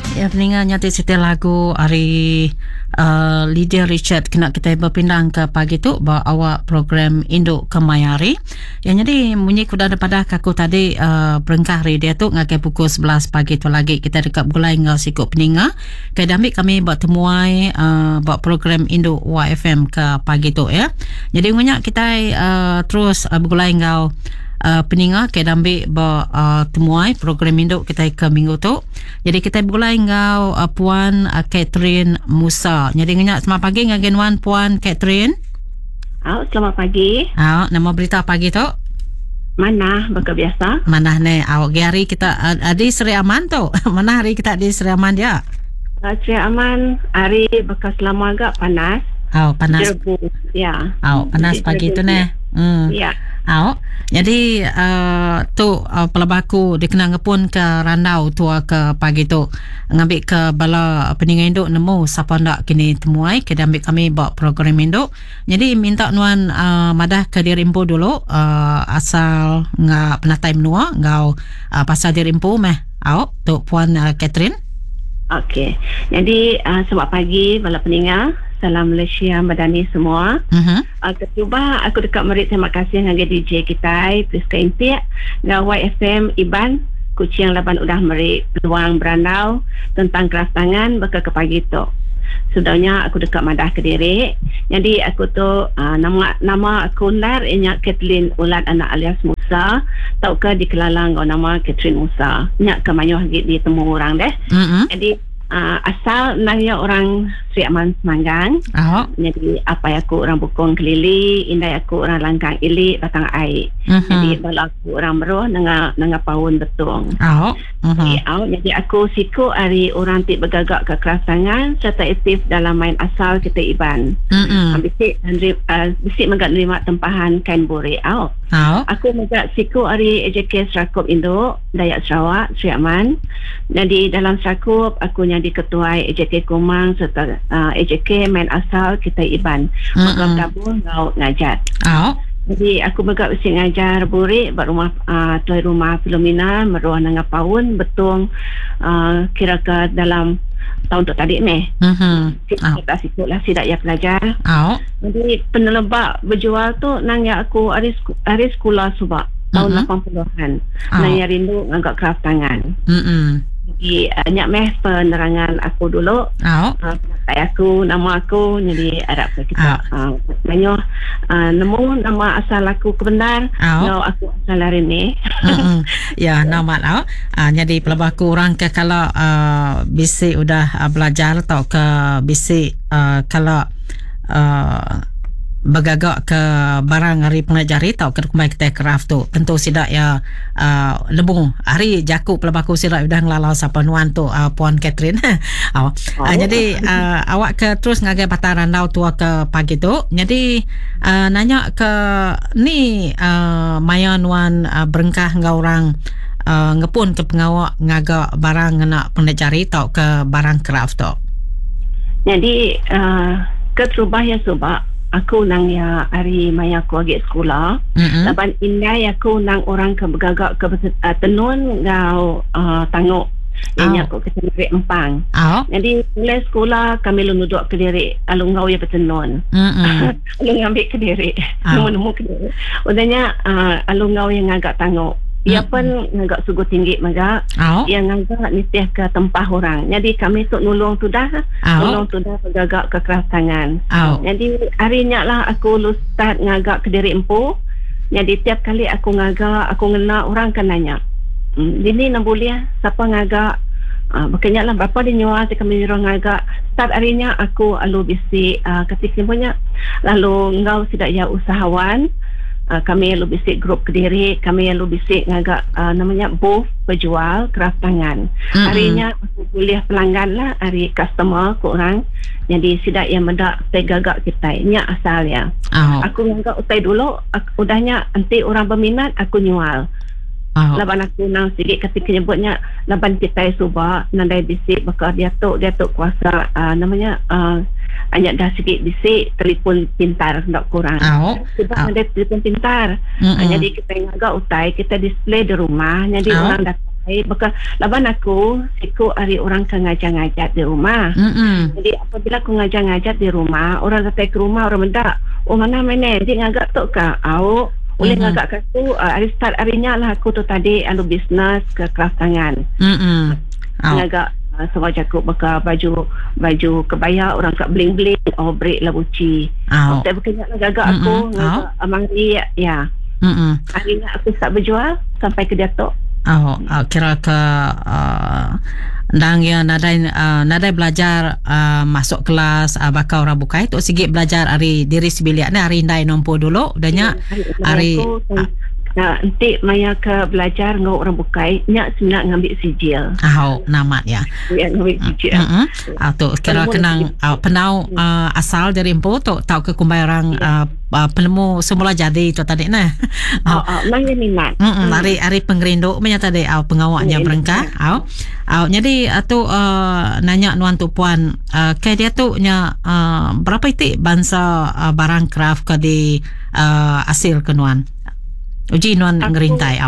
Ya, peningan nyati setel lagu hari Lydia Richard kena kita berpindah ke pagi tu bawa awak program Induk Kemayari. Yang jadi bunyi kuda daripada kaku tadi berengkah dia tu ngakai pukul 11 pagi tu lagi kita dekat gulai ngau sikut peninga. Kedamik kami buat temuai buat program Induk YFM ke pagi tu ya. Jadi banyak kita terus bergulai ngau peninga ke dambi temuai program induk kita ke minggu tu. Jadi kita bergulai ngau Puan Catherine Musa. Jadi ngenyak selamat pagi ngagen Puan Catherine. Selamat pagi. Nama berita pagi tu? Mana baka biasa? Mana ni hari kita di Seri Aman tu. Mana hari kita di Seri Aman dia? Seri Aman hari baka selama agak panas. Panas. Jerbu. Ya. Panas pagi tu ni. Ya. Jadi tu pelabaku dikenang pun ke Randau tu ke pagi tu ngambil ke bala peningan induk nemu siapa ndak kini temuai ke ambil kami bawa program induk. Jadi minta nuan madah ke Dirimpu dulu asal ngak penatai menua ngau pasal Dirimpu tu Puan Catherine. Okey. Jadi selamat pagi bala peningan. Salam Malaysia Madani semua. Kecuba aku dekat merit terima kasih dengan DJ kita Priska Intiak dengan YFM Iban Kucing Laban udah merit peluang berandau tentang keras tangan baka ke pagi tu. Sudahnya aku dekat Madah Kediri. Jadi aku tu nama aku lar inya Kathleen Ulat anak alias Musa. Tau ke di Kelalang nama Catherine Musa. Nyak ke mayuh di temu orang deh. Jadi asal nanya orang Sri Aman Semanggang. Jadi apa aku orang Bukong Kelili, indai aku orang Langkang Ili Batang Air. Jadi kalau aku orang Meruh dengan Pawun Betung. Jadi aku siku hari orang tik bergagak ke keras tangan serta aktif dalam main asal kita Iban. Bisik megak nerima tempahan kain buri. Aku megak siku hari AJK Serakup Induk Dayak Sarawak Sri Aman. Jadi dalam Serakup aku di ketua AJK Kumang serta AJK main asal kita Iban. Program tabung ngau ngajar. Jadi aku megak bisik ngajar buri buat rumah tuai rumah Filomena meruah dengan Pawun Betung kira ke dalam tahun tu tadi ni. Kita sikut lah sidak ya pelajar. Jadi penelebak berjual tu nang ya aku hari sekolah subak tahun 80-an. Nang ya rindu agak kraft tangan. Jadi nyak meh penerangan aku dulu. Aku nama aku jadi harap kita nemu nama asal aku kebenar. Aku asal hari ni. Ya nama jadi pelabaku orang ke kalau bisik udah belajar atau ke bisik kalau bergagak ke barang hari pengajari tau ke kumai kita craft tu tentu sidak ya lebung hari jaku pelabaku sidak udah ngelalau siapa nuan tu Puan Catherine. Jadi awak ke terus ngagai patah Randau tu ke pagi tu jadi nanya ke ni maya nuan berengkah ngau orang ngepun ke pengawak ngagak barang nak pengajari tau ke barang craft tu. Jadi Keterubah ya sebab aku nang ya hari maya aku agak sekolah. Laban indai aku nang orang ke bergagak ke tenun ngau tanguk. Yang aku ke Kediri Empang. Jadi mulai sekolah kami lu duduk Kediri alung ngau ya bertenun. Alung ambil Kediri. Nemu Kediri. Udahnya alung ngau yang agak tanguk. Ia pun agak sungguh tinggi megak. Yang agak nitih ke tempah orang. Jadi kami tu nolong tu dah bergagak ke keras tangan. Jadi harinya lah aku lu start ngagak Kediri Empu. Jadi tiap kali aku ngagak, aku ngena orang kan nanya. Ini 6 bulan siapa ngagak? Berkenyak lah berapa dia nyuar kami orang ngagak. Start harinya aku lalu bisik ketika punya. Lalu engkau tidak ya usahawan. Kami yang bisik grup Kediri, kami yang bisik ngagak namanya booth berjual craft tangan. Harinya aku boleh pelanggan lah hari customer ke orang. Jadi sidak yang mendak saya gagak kita nya asal ya. Aku ngagak utai dulu udahnya nanti orang berminat aku nyual. Laban aku nang sikit ketika nyebutnya laban kita subak nandai bisik bakal dia tu kuasa namanya hanya dah sikit bisik telefon pintar tak kurang. Sebab ada telefon pintar. Jadi kita agak utai kita display di rumah. Jadi orang datang bukai bakal laban aku hari orang ke ngajak-ngajak di rumah. Jadi apabila aku ngajak-ngajak di rumah, orang datang ke rumah orang mendak, mana dia ngagak tok ka boleh ngagak aku hari start harinya lah aku tu tadi bisnes ke craft tangan. Ngagak semua jago bakal baju kebaya orang kat bling-bling break lah buci. Saya berkenyak ngagak aku ngagak amang dia ya. Hari ni aku start berjual sampai ke Datuk. Kira ke nang ya nadai belajar masuk kelas bakal orang bukai tu sikit belajar hari diri sebiliak ni hari ndai nompo dulu udahnya hari nanti maya ke belajar ngau orang bukai nyak sebenarnya ngambil sijil. Namat ya. Ya ngambil sijil. Tu kira kenang penau asal dari empu tu tahu ke kumbai orang penemu semula jadi tu tadi nah. Nang minat. Hari pengerinduk menyata tadi pengawaknya berengkah. Jadi tu nanya nuan tu puan kayak dia tu nya berapa itik bangsa barang craft ke di hasil ke nuan. Uji nuan ngerintai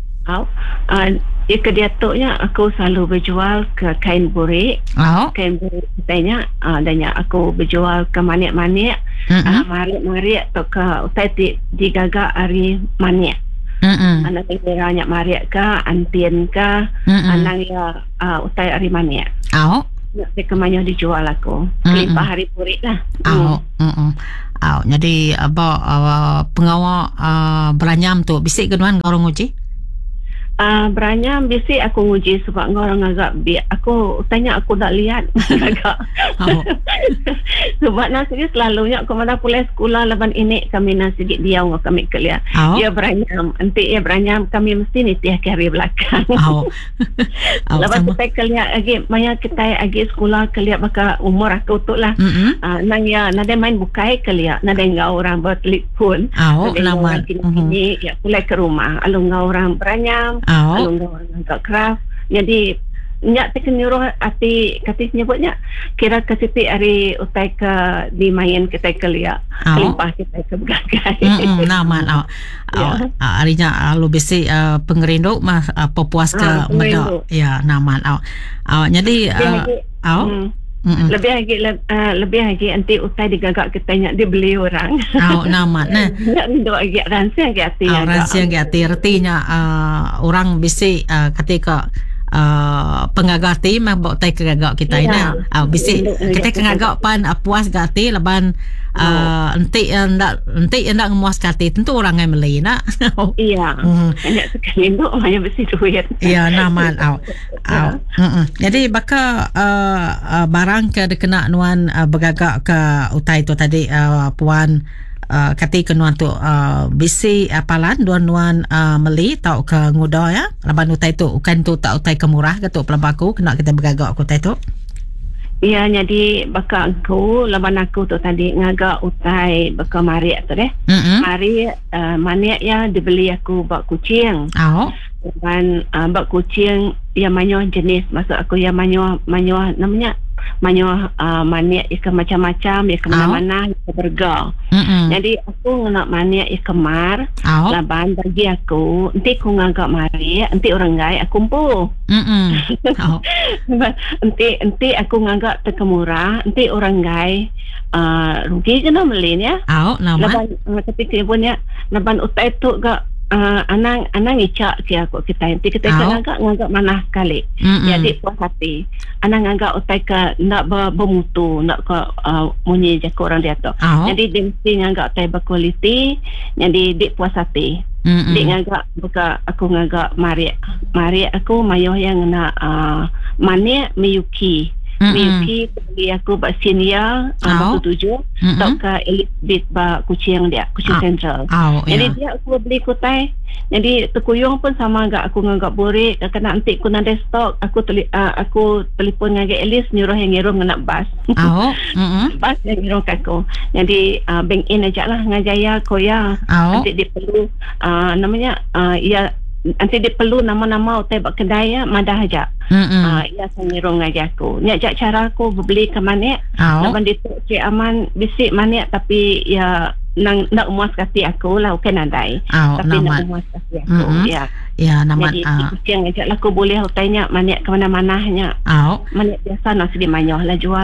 ke Datuknya aku selalu berjual ke kain burik. Kain burik katanya dannya aku berjual ke maniak-maniak. Mariak-mariak tu ke utai digagak hari maniak. Anak banyak mariak ke antin ke anak ya utai hari maniak. Nak kemanyo dijual aku. Kelipah hari burik lah. Jadi pengawal beranyam tu bisik keduan orang uji? Beranyam bisik aku nguji sebab orang agak aku tanya aku tak lihat agak. Sebab nasi selalunya aku mana pulai sekolah leban ini kami nasi dia ngau kami kelia. Dia beranyam, nanti dia beranyam kami mesti ni tiap hari belakang. Lepas kita kelia lagi maya kita lagi sekolah kelia bakal umur aku tu lah. Nang ya nada main bukai kelia, nada ngau orang bertelefon. Lama ini ya pulai ke rumah, alung ngau orang beranyam. Alung orang agak craft. Jadi nyak tekan nyuruh ati katis nyebutnya kira ke siti hari utai ke dimain kita kelia kelimpah kita ke begagai nama harinya lu bisi pengerinduk mah popuas ke medok ya nama jadi lebih lagi nanti utai digagak kita dia beli orang nama nah ndak lagi ransiang ke ati ransiang ke ati artinya orang bisi ketika pengagati mah bawa tai kegagak kita ini bisi kita kegagak pan puas gati leban enti ndak memuas gati tentu orang yang beli nak banyak sekali tu hanya besi duit naman jadi baka barang ke kena nuan bergagak ke utai tu tadi puan kati kenuan tu bisi apalan dua nuan meli tau ke nguda ya laban utai tu ukan tu tak utai ke murah ke tu pelabaku kena kita bergagak aku utai tu jadi baka aku laban aku tu tadi ngagak utai baka mariak tu deh mariak maniak ya dibeli aku bak kucing laban bak kucing yang manyo jenis maksud aku yang manyo namanya maniak ikan macam-macam ikan mana-mana ikan berga. Jadi aku nak maniak ikan kemar laban bagi aku nanti aku ngagak mariak nanti orang gai aku kumpul nanti aku ngagak terkemurah nanti orang gai rugi kena beli ya laban ketika punya laban utai tu gak anang icak ke aku kita nanti kita ngagak mana kali jadi puas hati anang ngagak utai ke nak bermutu nak ke munyi je orang dia tu jadi dia mesti ngagak utai berkualiti jadi dia puas hati dia ngagak buka aku ngagak mariak aku mayo yang nak maniak Miyuki Miyuki beli aku bak senior batu 7 tak ke elite bak kucing dia kucing central jadi dia aku beli kutai jadi terkuyung pun sama agak aku ngagak borik kena nanti aku nak stok aku telefon ngagak Elis nyuruh yang ngirum nak bas bas yang ngirum aku jadi bank in aja lah ngajaya koya nanti dia perlu namanya nanti dia perlu nama-nama utai bak kedai madah aja ia sengirung aja aku ni ajak cara aku beli ke maniak laban dia tu cik aman bisik maniak tapi ya nak muas hati aku lah bukan andai. Oh, Tapi nama. nak muas hati aku. Ya. Ya, nama. Jadi yang ngajak lah aku boleh tanya maniak ke mana-mana nya. Maniak biasa nak sedih manyah lah jual.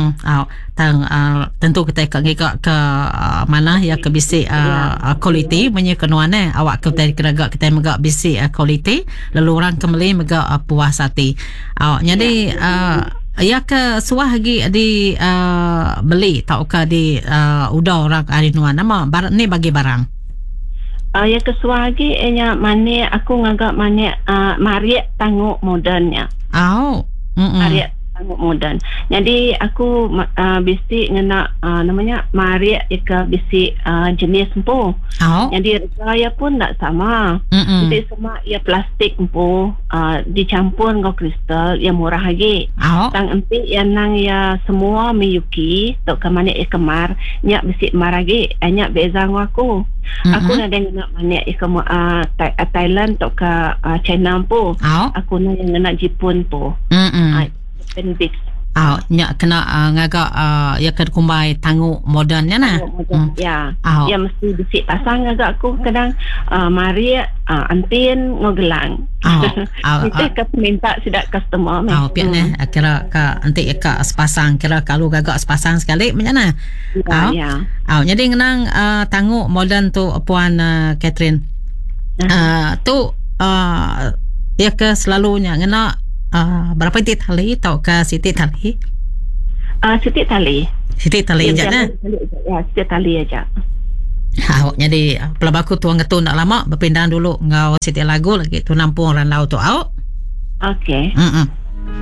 Tentu kita ke mana ya ke bisik quality punya kenuan awak kita kena kita megak bisik quality lalu orang kembali megak puas hati. Jadi ya ke suah lagi di beli tau ke di udah orang arinuan nama barang ni bagi barang. Ya kesuai lagi mana aku ngagak mana mariak tanguk modernnya. Mariak tanguk modern. Jadi aku bisi ngena namanya mariak ika bisi jenis empu. Jadi harga pun tak sama. Jadi semua ia plastik empu dicampur dengan kristal yang murah lagi. Tang empi yang nang ya semua miyuki tok ke mana ia kemar nyak bisi mar lagi nyak beza dengan aku. Aku nak dengar mana ika Thailand tok ke China empu. Aku nak ngena Jepun empu. Big. Nyak kena ngagak ya kan kumbai tanguk modernnya nah. Ya. Ya mesti bisik pasang ngagak aku kadang mari antin ngogelang. Itu ke minta sidak customer. Pian kira ka anti ka sepasang kira kalau gagak sepasang sekali macam mana? Ya. Jadi ngenang tanguk modern tu puan Catherine. Tu ya ke selalunya ngena berapa titik tali tau ke Siti tali? Siti tali. Siti tali aja nah. Ya, Siti tali aja. Jadi pelabaku tuang ngetun nak lama berpindah dulu ngau Siti lagu lagi tu nampung ran lau tu au. Okey.